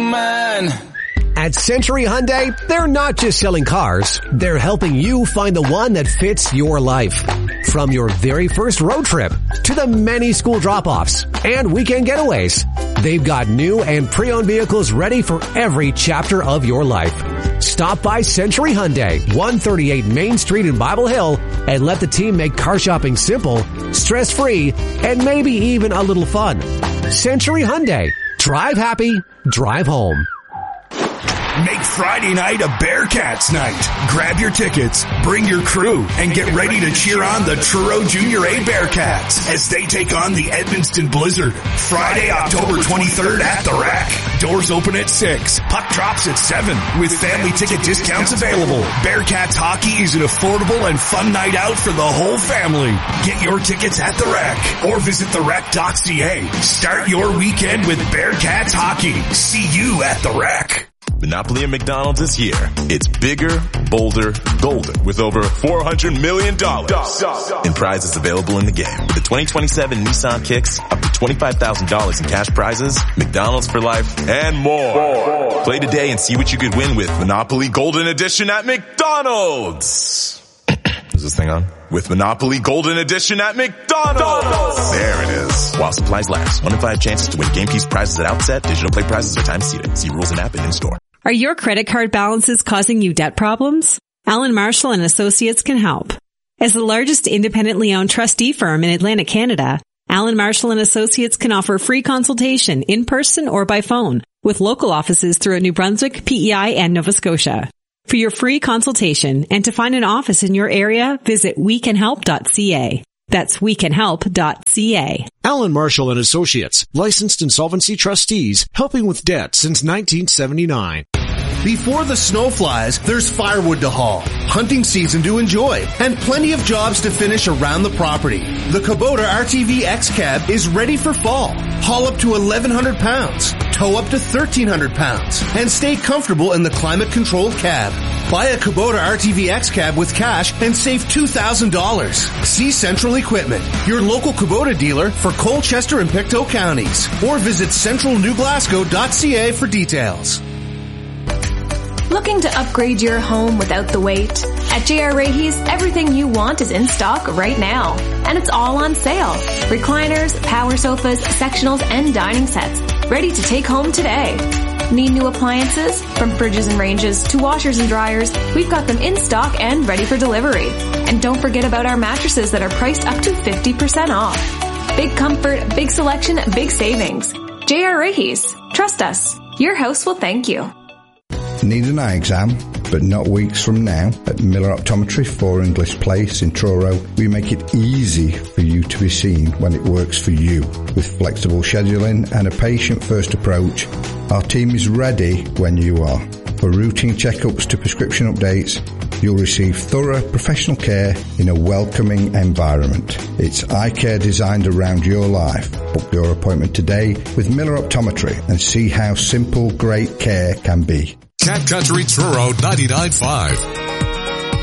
mine. At Century Hyundai, they're not just selling cars, they're helping you find the one that fits your life. From your very first road trip to the many school drop-offs and weekend getaways, they've got new and pre-owned vehicles ready for every chapter of your life. Stop by Century Hyundai, 138 Main Street in Bible Hill, and let the team make car shopping simple, stress-free, and maybe even a little fun. Century Hyundai. Drive happy, drive home. Make Friday night a Bearcats night. Grab your tickets, bring your crew, and get ready to cheer on the Truro Junior A Bearcats as they take on the Edmundston Blizzard. Friday, October 23rd at the Rec. Doors open at 6. Puck drops at 7 with family ticket discounts available. Bearcats hockey is an affordable and fun night out for the whole family. Get your tickets at the Rec or visit therec.ca. Start your weekend with Bearcats hockey. See you at the Rec. Monopoly at McDonald's is here. It's bigger, bolder, golden with over $400 million in prizes available in the game. The 2027 Nissan Kicks, up to $25,000 in cash prizes, McDonald's for life, and more. Play today and see what you could win with Monopoly Golden Edition at McDonald's. Is this thing on? With Monopoly Golden Edition at McDonald's. There it is. While supplies last. 1 in 5 chances to win game piece prizes at outset. Digital play prizes are time seated. See rules and app and in store. Are your credit card balances causing you debt problems? Allen Marshall and Associates can help. As the largest independently owned trustee firm in Atlantic Canada, Allen Marshall and Associates can offer free consultation in person or by phone with local offices throughout New Brunswick, PEI, and Nova Scotia. For your free consultation and to find an office in your area, visit wecanhelp.ca. That's wecanhelp.ca. Allen Marshall and Associates, licensed insolvency trustees, helping with debt since 1979. Before the snow flies, there's firewood to haul, hunting season to enjoy, and plenty of jobs to finish around the property. The Kubota RTV X Cab is ready for fall. Haul up to 1,100 pounds, tow up to 1,300 pounds, and stay comfortable in the climate-controlled cab. Buy a Kubota RTV X Cab with cash and save $2,000. See Central Equipment, your local Kubota dealer for Colchester and Pictou counties, or visit centralnewglasgow.ca for details. Looking to upgrade your home without the wait? At J.R. Rahe's, everything you want is in stock right now. And it's all on sale. Recliners, power sofas, sectionals, and dining sets. Ready to take home today. Need new appliances? From fridges and ranges to washers and dryers, we've got them in stock and ready for delivery. And don't forget about our mattresses that are priced up to 50% off. Big comfort, big selection, big savings. J.R. Rahe's. Trust us. Your house will thank you. Need an eye exam, but not weeks from now? At Miller Optometry, 4 English Place in Truro, we make it easy for you to be seen when it works for you. With flexible scheduling and a patient-first approach, our team is ready when you are. For routine checkups to prescription updates, you'll receive thorough professional care in a welcoming environment. It's eye care designed around your life. Book your appointment today with Miller Optometry and see how simple, great care can be. Cat Country Truro 99.5.